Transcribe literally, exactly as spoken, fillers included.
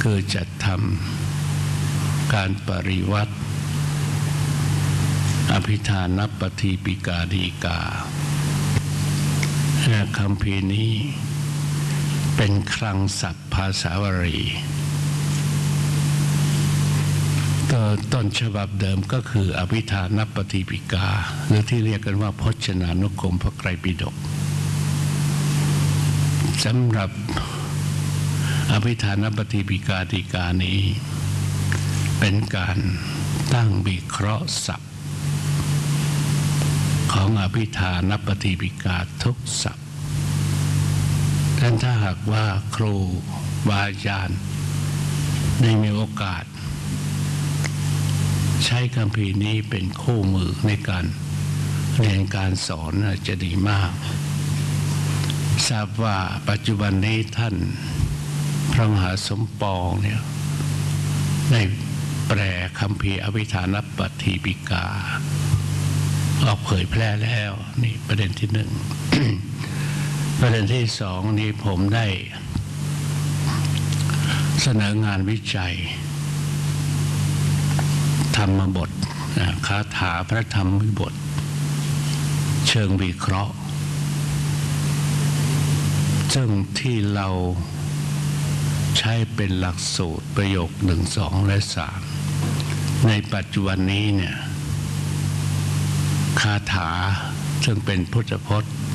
คือจัดทำการปริวัติอภิธานปฏิปิกาฎีกาและคำพีนี้เป็นคลังศัพท์ภาษาวารีตัวต้นฉบับเดิมก็คืออภิธานปฏิปิกาหรือที่เรียกกันว่าพจนานุกรมพระไตรปิฎกสำหรับอภิธานปฏิปิกาฎีกานี้เป็นการตั้งวิเคราะห์ศัพท์ของอภิธานปฏิปิกาทุกศัพท์ท่านถ้าหากว่าครูบาอาจารย์ได้มีโอกาสใช้คัมภีร์นี้เป็นคู่มือในการเรียนการสอนจะดีมากทราบว่าปัจจุบันนี้ท่านพระมหาสมปองเนี่ยได้แปลคัมภีร์อภิธานปฏิปิกาออกเผยแพร่แล้วนี่ประเด็นที่หนึ่ง ประเด็นที่สองนี้ผมได้เสนองานวิจัยธรรมบทคาถาพระธรรมบทเชิงวิเคราะห์ซึ่งที่เราใช้เป็นหลักสูตรประโยคหนึ่งสองและสามในปัจจุบันนี้เนี่ยคาถาซึ่งเป็นพุทธพจน์